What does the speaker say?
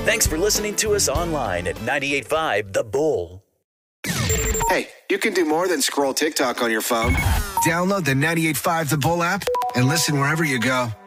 Thanks for listening to us online at 98.5 The Bull. Hey, you can do more than scroll TikTok on your phone. Download the 98.5 The Bull app and listen wherever you go.